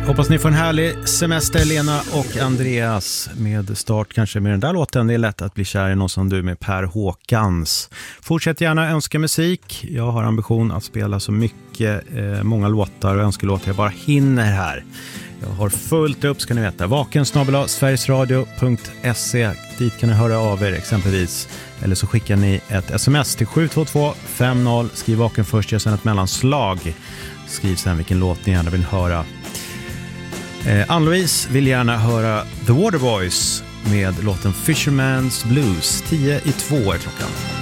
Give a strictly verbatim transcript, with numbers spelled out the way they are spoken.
Hoppas ni får en härlig semester, Lena och Andreas, med start kanske med den där låten. Det är lätt att bli kär i någon som du med Per Håkans. Fortsätt gärna önska musik. Jag har ambition att spela så mycket, eh, många låtar och önskelåtar jag bara hinner här. Jag har fullt upp, ska ni veta. Vaken snabel-a sverigesradio punkt se. Dit kan ni höra av er exempelvis. Eller så skickar ni ett sms till sju två två fem noll. Skriv vaken först, gör sen ett mellanslag. Skriv sen vilken låt ni gärna vill höra. Eh, Ann-Louise vill gärna höra The Waterboys med låten Fisherman's Blues. Tio i två är klockan.